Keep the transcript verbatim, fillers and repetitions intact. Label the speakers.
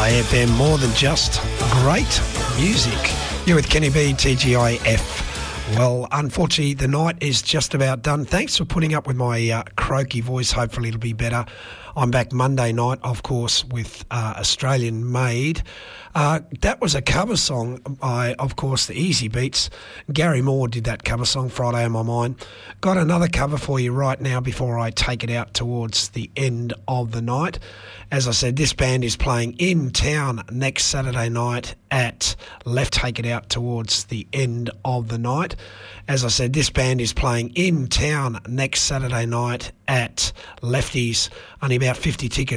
Speaker 1: A F M, more than just great music. You're with Kenny B, T G I F. Well, unfortunately, the night is just about done. Thanks for putting up with my uh, croaky voice. Hopefully it'll be better. I'm back Monday night, of course, with uh, Australian Made. Uh, that was a cover song by, of course, the Easy Beats. Gary Moore did that cover song, Friday on My Mind. Got another cover for you right now before I take it out towards the end of the night. As I said, this band is playing in town next Saturday night at Left Take It Out towards the end of the night. As I said, this band is playing in town next Saturday night at Lefties. Only about fifty tickets.